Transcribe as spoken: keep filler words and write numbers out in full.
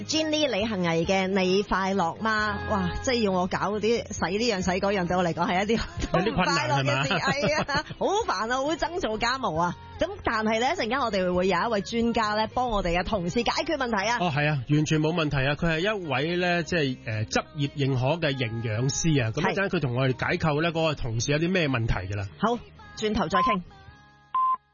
Jenny 李幸倪嘅你快樂嗎？哇，即係要我搞嗰啲洗呢樣洗嗰樣，對我嚟講係一啲好唔快樂嘅事，係啊，好煩啊，好憎做家務啊。咁但係咧，一陣間我哋會有一位專家咧，幫我哋嘅同事解決問題啊。 哦，係啊，完全冇問題啊。佢係一位咧，即係誒執業認可嘅營養師啊。咁一陣間佢同我哋解構咧嗰個同事有啲咩問題㗎啦。 好，轉頭再傾。